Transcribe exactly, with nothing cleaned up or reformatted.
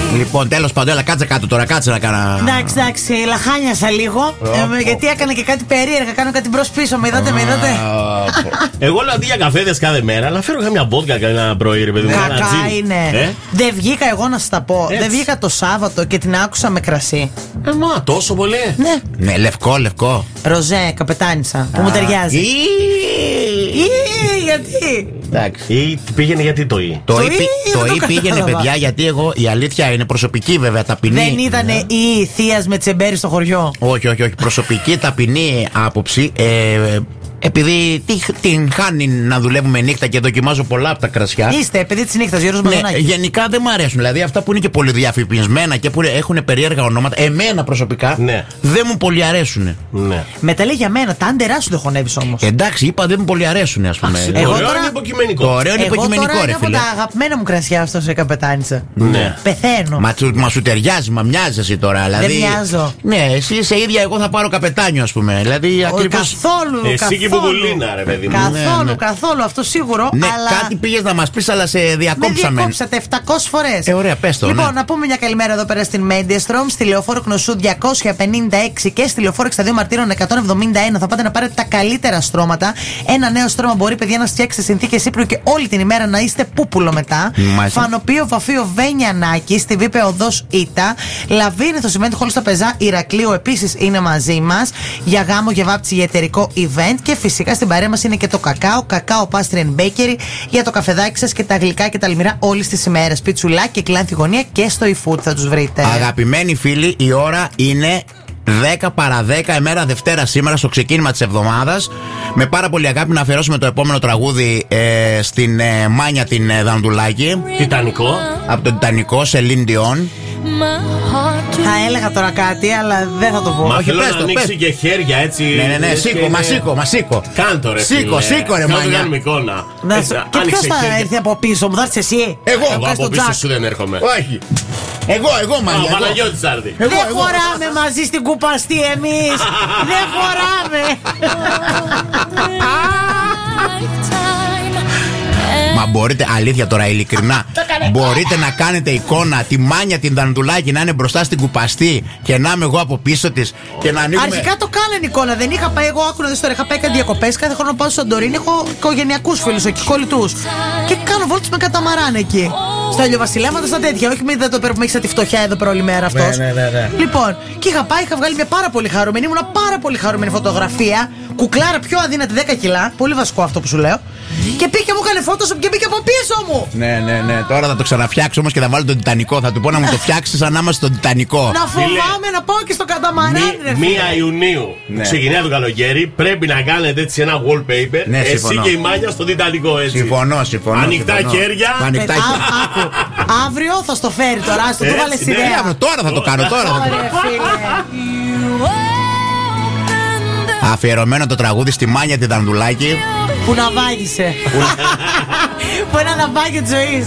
Λοιπόν, τέλος πάντων, έλα κάτσε κάτω τώρα, κάτσε να κάνω. Εντάξει, εντάξει, λαχάνιασα λίγο. Ε, γιατί έκανα και κάτι περίεργα, κάνω κάτι μπρος πίσω. Με είδατε, με είδατε. Εγώ λέω αντί για καφέδες κάθε μέρα, να φέρω καμιά βότκα κανένα πρωί, ρε παιδί μου. Κακά είναι. Ε? Δεν βγήκα εγώ να σα τα πω. Έτσι. Δεν βγήκα το Σάββατο και την άκουσα με κρασί. Ε, μα τόσο πολύ. Ναι. Ναι, λευκό, λευκό. Ροζέ, καπετάνισσα. Που μου ταιριάζει. Ή, γιατί. Εντάξει. Ή πήγαινε γιατί το Ή. Το Ή πήγαινε, παιδιά, γιατί εγώ η αλήθεια είναι προσωπική, βέβαια, ταπεινή. Δεν ήταν η θεία με τσεμπέρι στο χωριό. Όχι, όχι, όχι. Προσωπική, ταπεινή άποψη. Ε, Επειδή την χάνει να δουλεύουμε νύχτα και δοκιμάζω πολλά από τα κρασιά. Είστε παιδί τη νύχτα, Γιώργος Μαζονάκη. Ναι, γενικά δεν μου αρέσουν. Δηλαδή αυτά που είναι και πολύ διαφημισμένα και που έχουν περίεργα ονόματα, εμένα προσωπικά ναι. δεν μου πολύ αρέσουν. Ναι. Μετά λέει για μένα, τα άντερά σου δεν χωνεύει όμως. Εντάξει, είπα δεν μου πολύ αρέσουν, ας πούμε. Το ωραίο τώρα... είναι υποκειμενικό. Το ωραίο είναι εγώ υποκειμενικό, τώρα ρε είναι φίλε. από τα αγαπημένα μου κρασιά αυτό σε καπετάνισσα. Ναι. Πεθαίνω. Μα, μα σου ταιριάζει, μα μοιάζει εσύ τώρα. Δηλαδή, δεν μοιάζω. Ναι, εσύ είσαι ίδια, εγώ θα πάρω καπετάνιο, ας πούμε. Δηλαδή, ακριβώς... Καθόλου. Εσύ και Μπουμπουλίνα, ρε. Καθόλου, ναι, ναι. καθόλου, αυτό σίγουρο. Ναι, αλλά... κάτι πήγες να μας πεις, αλλά σε διακόψαμε. Με διακόψατε επτακόσιες φορές. Ε, ωραία, πες το. Λοιπόν, ναι. να πούμε μια καλημέρα εδώ πέρα στην Mediastrom, στη Λεωφόρο Κνωσού διακόσια πενήντα έξι και στη Λεωφόρο εξήντα δύο Μαρτύρων εκατόν εβδομήντα ένα. Θα πάτε να πάρετε τα καλύτερα στρώματα. Ένα νέο στρώμα μπορεί, παιδιά, να φτιάξει συνθήκες ύπνου και όλη την ημέρα να είστε πούπουλο μετά. Μάλιστα. Φανοπείο Βαφείο Βένια Νάκη, στη Βίπε Οδός Ήτα. Λαβίνη στο Cement Hall στα Πεζά Ηρακλείου επίσης είναι μαζί μας για γάμο, για βάπτιση, για εταιρικό event. Και φυσικά στην παρέα μας είναι και το κακάο, κακάο Pastry and Bakery για το καφεδάκι σας και τα γλυκά και τα λιμυρά όλες τις ημέρες. Πιτσουλάκι και κλάνθη γωνία και στο eFood θα τους βρείτε. Αγαπημένοι φίλοι, η ώρα είναι δέκα παρά δέκα, ημέρα Δευτέρα σήμερα, στο ξεκίνημα της εβδομάδας. Με πάρα πολύ αγάπη να αφιερώσουμε το επόμενο τραγούδι ε, στην ε, Μάνια την ε, Δανδουλάκη. Τιτανικό. Από το Τιτανικό, σε Celine Dion. Θα έλεγα τώρα κάτι, αλλά δεν θα το πω. Μα όχι, θέλω πες να το, ανοίξει πες. και χέρια έτσι. Ναι, ναι, ναι, σήκω, είναι... μα σήκω, μα σήκω. Κάντο ρε Σήκω, φίλε. σήκω ρε Κάντο Μάνια. κάνουμε εικόνα. Να... Έτσι, Και ποιος θα χέρια. έρθει από πίσω μου, θα έρθεις εσύ? Εγώ, Εγώ από πίσω σου δεν έρχομαι. όχι. Εγώ, εγώ Μάνια. Ο Παναγιώτης άρθει. Δεν χωράμε μαζί στην κουπαστή εμείς. Δεν χωράμε. Μα μπορείτε, αλήθεια τώρα, ειλικρινά, μπορείτε να κάνετε εικόνα τη Μάνια την Δανδουλάκη να είναι μπροστά στην κουπαστή και να είμαι εγώ από πίσω της και να ανοίγουμε. Αρχικά το κάνανε εικόνα. Δεν είχα πάει εγώ, άκου να δεις τώρα. Είχα πάει κάτι διακοπές. Κάθε χρόνο πάω στο Σαντορίνη. Έχω οικογενειακούς φίλους εκεί, κολλητούς. Και κάνω βόλτες με καταμαράν εκεί. Στα ηλιοβασιλέματα, στα τέτοια. Όχι, μην δεν το παίρνουμε, έχει σαν τη φτωχιά εδώ πέρα όλη μέρα αυτός. Ναι, ναι, ναι, ναι. Λοιπόν, και είχα πάει, είχα βγάλει μια πάρα πολύ χαρούμενη. Ήμουν πάρα πολύ χαρούμενη φωτογραφία. Κουκλάρα πιο αδύνατη δέκα κιλά. Πολύ βασικό αυτό που σου λέω. Και πήγε μου έκανε φώτος και πήγε από πίσω μου. Ναι, ναι, ναι. Τώρα θα το ξαναφτιάξω όμως και θα βάλω τον Τιτανικό. Θα του πω να μου το φτιάξει σαν να είμαστε στον Τιτανικό. Να φοβάμαι να πάω και στο καταμαράν. Μία Ιουνίου ναι. ξεκινάει το καλοκαίρι. Πρέπει να κάνετε έτσι ένα wallpaper. Ναι, εσύ συμφωνώ. και η Μάνια στο Τιτανικό έτσι. Συμφωνώ, συμφωνώ. Ανοιχτά συμφωνώ. χέρια. Ανοιχτά Α, χέρια. άκου. Αύριο θα στο φέρει τώρα. Στο το βάλε Έτσι, ναι. ιδέα. Ε, Τώρα θα το κάνω, τώρα. θα το κάνω. Ωραία, φίλε. Αφιερωμένο το τραγούδι στη Μάνια την Δανδουλάκη. Που να βάγισε. Που ένα ναυάγιο της ζωής.